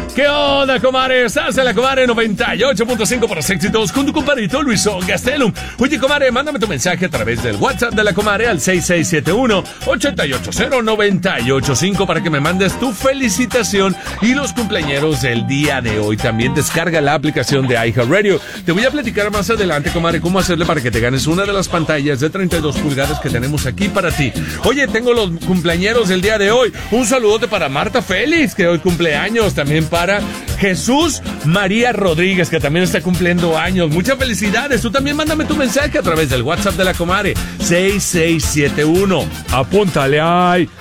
¿Qué onda, comadre? Estás en la comadre 98.5 por los éxitos con tu compadrito Luisón Gastelum. Oye, comadre, mándame tu mensaje a través del WhatsApp de la comadre al 6671-880-985 para que me mandes tu felicitación y los cumpleañeros del día de hoy. También descarga la aplicación de iHeartRadio. Te voy a platicar más adelante, comadre, cómo hacerle para que te ganes una de las pantallas de 32 pulgadas que tenemos aquí para ti. Oye, tengo los cumpleañeros del día de hoy. Un saludote para Marta Félix, que hoy cumpleaños. También para Jesús María Rodríguez, que también está cumpliendo años. Muchas felicidades. Tú también mándame tu mensaje a través del WhatsApp de la comadre 6671. Apúntale ahí.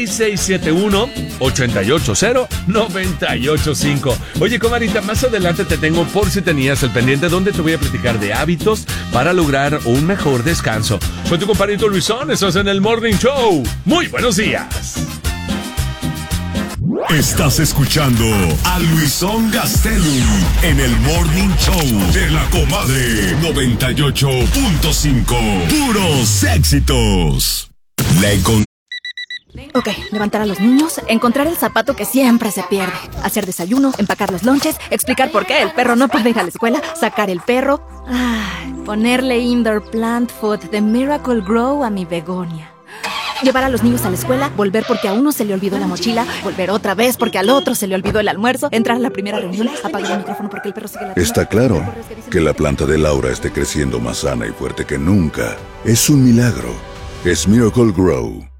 6671-880-985. Oye, comadrita, más adelante te tengo, por si tenías el pendiente, donde te voy a platicar de hábitos para lograr un mejor descanso. Soy tu compadrito Luisón, estás en el Morning Show. Muy buenos días. Estás escuchando a Luisón Gastelum en el Morning Show de la comadre 98.5. Puros éxitos. Ok, levantar a los niños, encontrar el zapato que siempre se pierde, hacer desayuno, empacar los lonches, explicar por qué el perro no puede ir a la escuela, sacar el perro, ponerle indoor plant food de Miracle Grow a mi begonia. Llevar a los niños a la escuela, volver porque a uno se le olvidó la mochila, volver otra vez porque al otro se le olvidó el almuerzo, entrar a la primera reunión, apagar el micrófono porque el perro sigue la... Está claro que la planta de Laura esté creciendo más sana y fuerte que nunca. Es un milagro. Es Miracle Grow.